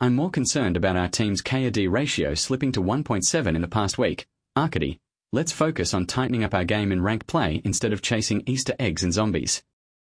I'm more concerned about our team's K/D ratio slipping to 1.7 in the past week. Arkady, let's focus on tightening up our game in ranked play instead of chasing Easter eggs and zombies.